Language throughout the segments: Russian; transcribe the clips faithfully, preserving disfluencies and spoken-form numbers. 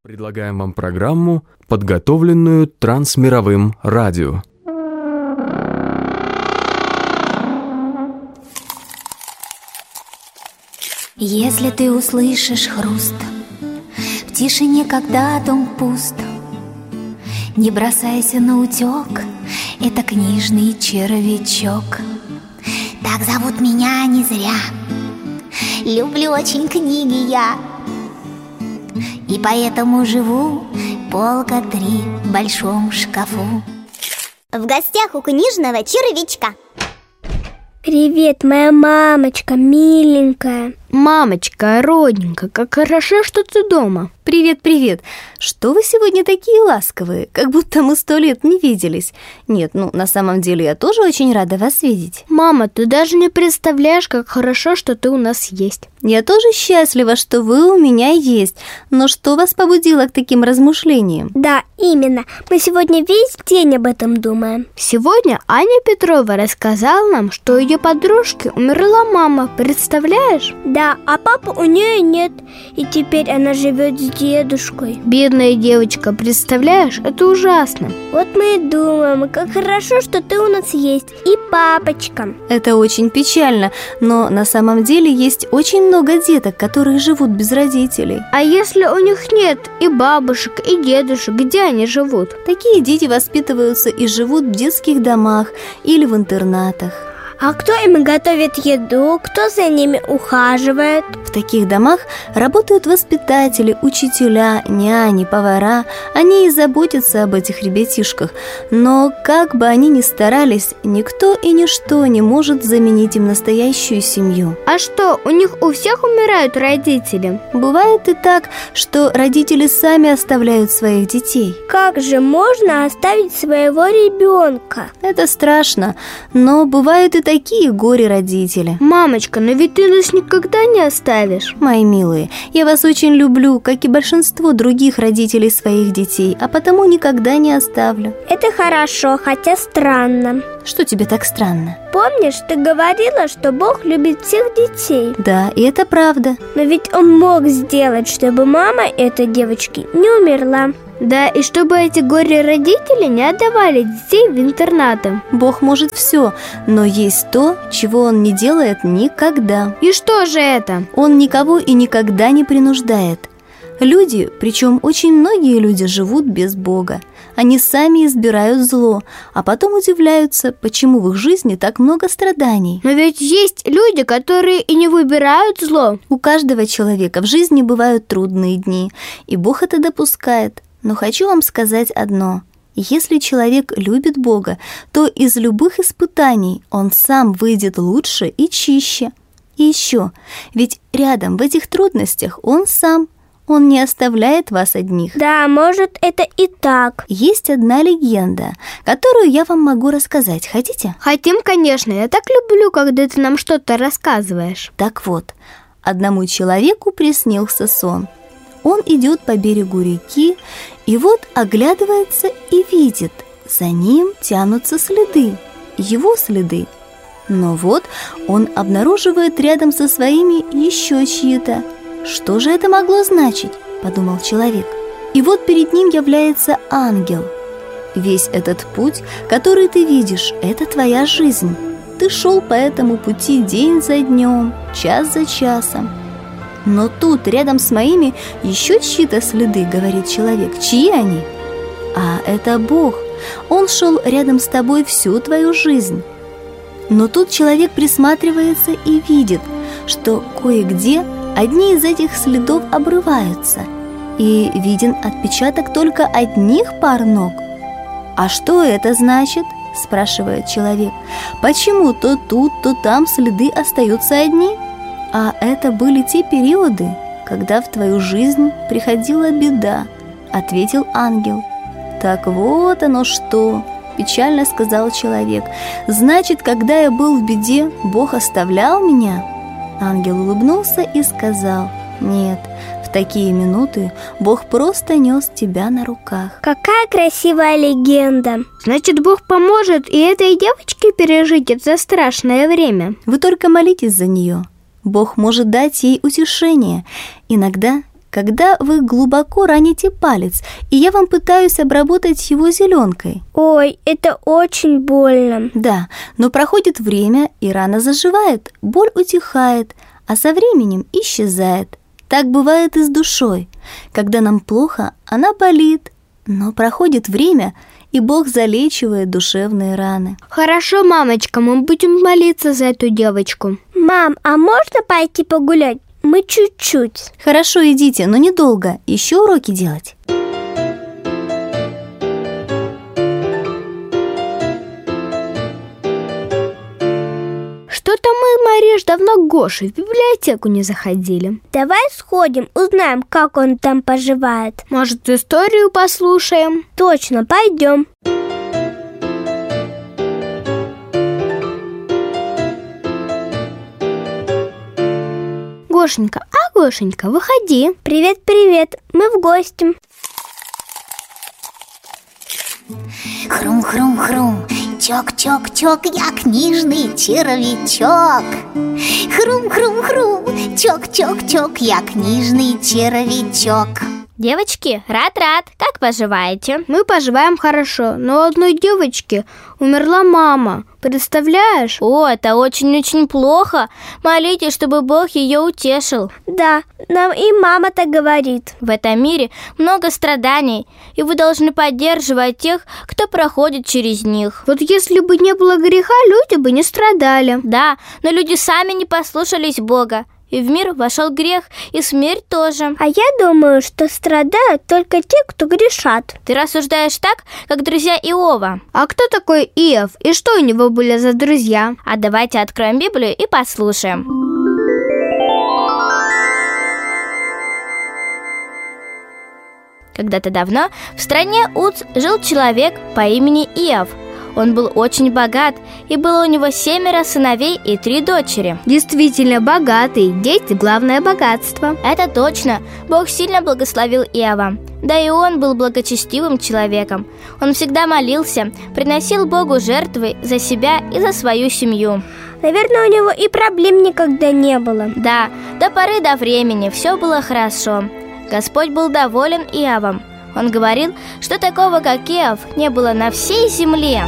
Предлагаем вам программу, подготовленную Трансмировым радио. Если ты услышишь хруст в тишине, когда дом пуст, не бросайся на утек, это книжный червячок. Так зовут меня не зря, люблю очень книги я, и поэтому живу полка три в большом шкафу. В гостях у книжного червячка. Привет, моя мамочка, миленькая. Мамочка, родненькая, как хорошо, что ты дома. Привет, привет. Что вы сегодня такие ласковые? Как будто мы сто лет не виделись. Нет, ну, на самом деле я тоже очень рада вас видеть. Мама, ты даже не представляешь, как хорошо, что ты у нас есть. Я тоже счастлива, что вы у меня есть. Но что вас побудило к таким размышлениям? Да, именно. Мы сегодня весь день об этом думаем. Сегодня Аня Петрова рассказала нам, что у ее подружки умерла мама. Представляешь? Да, а папы у нее нет. И теперь она живет с дедушкой. Бедная девочка, представляешь? Это ужасно. Вот мы и думаем, как хорошо, что ты у нас есть. И папочка. Это очень печально, но на самом деле есть очень много деток, которые живут без родителей. А если у них нет и бабушек, и дедушек, где они живут? Такие дети воспитываются и живут в детских домах или в интернатах. А кто им готовит еду, кто за ними ухаживает? В таких домах работают воспитатели, учителя, няни, повара. Они и заботятся об этих ребятишках. Но как бы они ни старались, никто и ничто не может заменить им настоящую семью. А что, у них у всех умирают родители? Бывает и так, что родители сами оставляют своих детей. Как же можно оставить своего ребенка? Это страшно, но бывают и такие горе-родители. Мамочка, но ведь ты нас никогда не оставишь. Мои милые, я вас очень люблю, как и большинство других родителей своих детей, а потому никогда не оставлю. Это хорошо, хотя странно. Что тебе так странно? Помнишь, ты говорила, что Бог любит всех детей? Да, и это правда. Но ведь Он мог сделать, чтобы мама этой девочки не умерла. Да, и чтобы эти горе-родители не отдавали детей в интернаты. Бог может все, но есть то, чего Он не делает никогда. И что же это? Он никого и никогда не принуждает. Люди, причем очень многие люди, живут без Бога. Они сами избирают зло, а потом удивляются, почему в их жизни так много страданий. Но ведь есть люди, которые и не выбирают зло. У каждого человека в жизни бывают трудные дни, и Бог это допускает. Но хочу вам сказать одно. Если человек любит Бога, то из любых испытаний он сам выйдет лучше и чище. И еще, ведь рядом в этих трудностях он сам. Он не оставляет вас одних. Да, может, это и так. Есть одна легенда, которую я вам могу рассказать. Хотите? Хотим, конечно. Я так люблю, когда ты нам что-то рассказываешь. Так вот, одному человеку приснился сон. Он идет по берегу реки, и вот оглядывается и видит, за ним тянутся следы, его следы. Но вот он обнаруживает рядом со своими еще чьи-то. Что же это могло значить, подумал человек. И вот перед ним является ангел. Весь этот путь, который ты видишь, это твоя жизнь. Ты шел по этому пути день за днем, час за часом. Но тут рядом с моими еще чьи-то следы, говорит человек. Чьи они? А это Бог. Он шел рядом с тобой всю твою жизнь. Но тут человек присматривается и видит, что кое-где одни из этих следов обрываются, и виден отпечаток только одних пар ног. А что это значит? Спрашивает человек. Почему то тут, то там следы остаются одни? А это были те периоды, когда в твою жизнь приходила беда, ответил ангел. Так вот оно что, печально сказал человек. Значит, когда я был в беде, Бог оставлял меня? Ангел улыбнулся и сказал: нет, в такие минуты Бог просто нес тебя на руках. Какая красивая легенда. Значит, Бог поможет и этой девочке пережить это страшное время. Вы только молитесь за нее. Бог может дать ей утешение. Иногда когда вы глубоко раните палец, и я вам пытаюсь обработать его зеленкой. Ой, это очень больно. Да, но проходит время, и рана заживает, боль утихает, а со временем исчезает. Так бывает и с душой. Когда нам плохо, она болит, но проходит время, и Бог залечивает душевные раны. Хорошо, мамочка, мы будем молиться за эту девочку. Мам, а можно пойти погулять? Мы чуть-чуть. Хорошо, идите, но недолго, еще уроки делать. Что-то мы, Мариш, давно к Гоше в библиотеку не заходили. Давай сходим, узнаем, как он там поживает. Может, историю послушаем? Точно, пойдем. Гошенька, а Гошенька, выходи. Привет-привет, мы в гости. Хрум-хрум-хрум, чок-чок-чок, я книжный червячок. Хрум-хрум-хрум, чок-чок-чок, я книжный червячок. Девочки, рад-рад, как поживаете? Мы поживаем хорошо, но у одной девочки умерла мама. Представляешь? О, это очень-очень плохо. Молитесь, чтобы Бог ее утешил. Да, нам и мама так говорит. В этом мире много страданий, и вы должны поддерживать тех, кто проходит через них. Вот если бы не было греха, люди бы не страдали. Да, но люди сами не послушались Бога. И в мир вошел грех, и смерть тоже. А я думаю, что страдают только те, кто грешат. Ты рассуждаешь так, как друзья Иова. А кто такой Иов? И что у него были за друзья? А давайте откроем Библию и послушаем. Когда-то давно в стране Уц жил человек по имени Иов. Он был очень богат, и было у него семеро сыновей и три дочери. Действительно богатый, дети – главное богатство. Это точно, Бог сильно благословил Иова. Да и он был благочестивым человеком. Он всегда молился, приносил Богу жертвы за себя и за свою семью. Наверное, у него и проблем никогда не было. Да, до поры до времени все было хорошо. Господь был доволен Иовом. Он говорил, что такого, как Иов, не было на всей земле.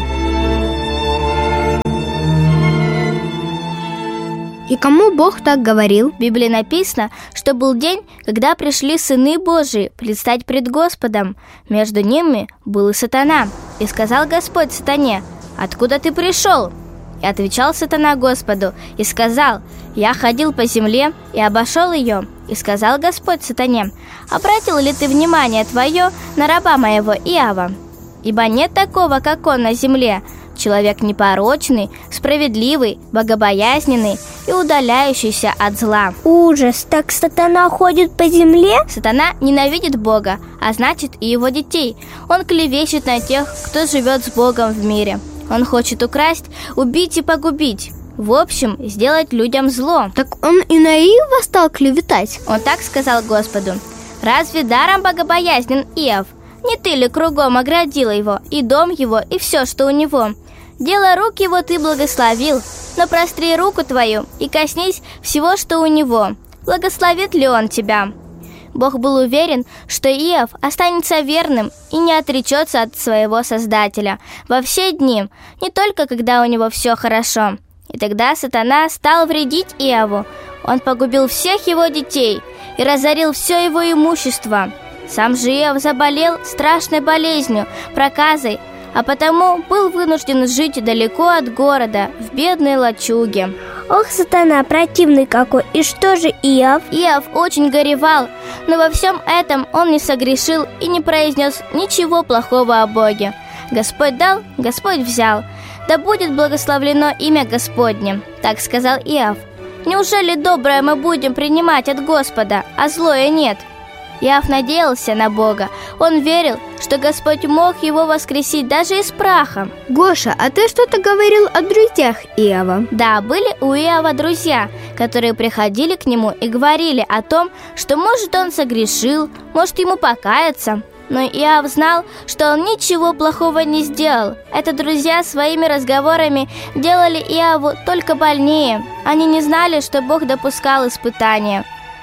И кому Бог так говорил? В Библии написано, что был день, когда пришли сыны Божии предстать пред Господом. Между ними был и сатана. И сказал Господь сатане: «Откуда ты пришел?» И отвечал сатана Господу и сказал: «Я ходил по земле и обошел ее». И сказал Господь сатане: «Обратил ли ты внимание твое на раба моего Иова? Ибо нет такого, как он на земле, человек непорочный, справедливый, богобоязненный и удаляющийся от зла». Ужас, так сатана ходит по земле? Сатана ненавидит Бога, а значит и его детей. Он клевещет на тех, кто живет с Богом в мире. Он хочет украсть, убить и погубить. В общем, сделать людям зло. Так он и на Иова стал клеветать? Он так сказал Господу: «Разве даром богобоязнен Иов? Не ты ли кругом оградила его, и дом его, и все, что у него? Дело рук его ты благословил, но простри руку твою и коснись всего, что у него. Благословит ли он тебя?» Бог был уверен, что Иов останется верным и не отречется от своего Создателя во все дни, не только когда у него все хорошо. И тогда сатана стал вредить Иову. Он погубил всех его детей и разорил все его имущество. Сам же Иов заболел страшной болезнью, проказой, а потому был вынужден жить далеко от города, в бедной лачуге. Ох, сатана, противный какой! И что же Иов? Иов очень горевал, но во всем этом он не согрешил и не произнес ничего плохого о Боге. Господь дал, Господь взял. Да будет благословлено имя Господне, так сказал Иов. Неужели доброе мы будем принимать от Господа, а злое нет? Иов надеялся на Бога. Он верил, что Господь мог его воскресить даже из праха. Гоша, а ты что-то говорил о друзьях Иова? Да, были у Иова друзья, которые приходили к нему и говорили о том, что, может, он согрешил, может, ему покаяться. Но Иов знал, что он ничего плохого не сделал. Это друзья своими разговорами делали Иову только больнее. Они не знали, что Бог допускал испытания.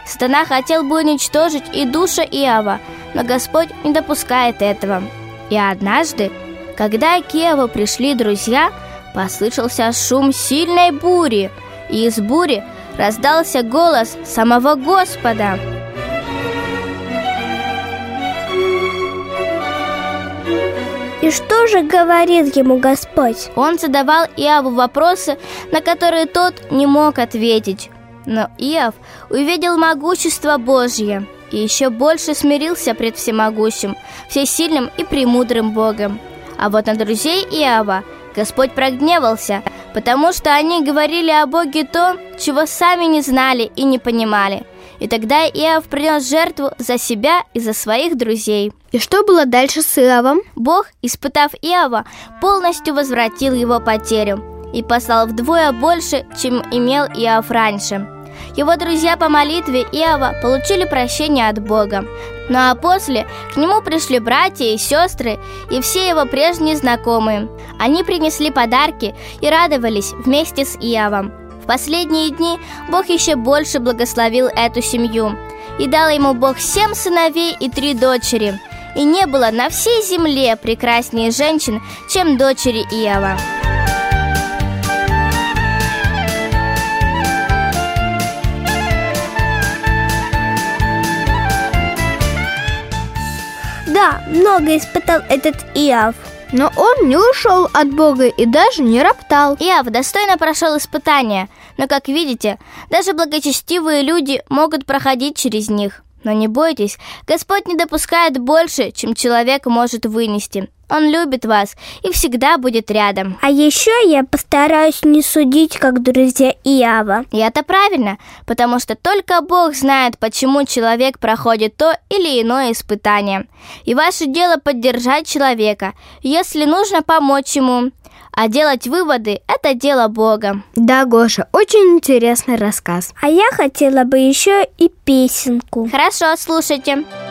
Сатана хотел бы уничтожить и душу Иова, но Господь не допускает этого. И однажды, когда к Иову пришли друзья, послышался шум сильной бури, и из бури раздался голос самого Господа. И что же говорил ему Господь? Он задавал Иову вопросы, на которые тот не мог ответить. Но Иов увидел могущество Божье и еще больше смирился пред всемогущим, всесильным и премудрым Богом. А вот на друзей Иова Господь прогневался, потому что они говорили о Боге то, чего сами не знали и не понимали. И тогда Иов принес жертву за себя и за своих друзей. И что было дальше с Иовом? Бог, испытав Иова, полностью возвратил его потерю и послал вдвое больше, чем имел Иов раньше. Его друзья по молитве Иова получили прощение от Бога. Ну а после к нему пришли братья и сестры и все его прежние знакомые. Они принесли подарки и радовались вместе с Иовом. В последние дни Бог еще больше благословил эту семью. И дал ему Бог семь сыновей и три дочери. И не было на всей земле прекраснее женщин, чем дочери Иова. Да, много испытал этот Иов. Но он не ушел от Бога и даже не роптал. Иов достойно прошел испытания, но, как видите, даже благочестивые люди могут проходить через них. Но не бойтесь, Господь не допускает больше, чем человек может вынести. Он любит вас и всегда будет рядом. А еще я постараюсь не судить, как друзья Иова. И это правильно, потому что только Бог знает, почему человек проходит то или иное испытание. И ваше дело поддержать человека, если нужно помочь ему. А делать выводы – это дело Бога. Да, Гоша, очень интересный рассказ. А я хотела бы еще и песенку. Хорошо, слушайте.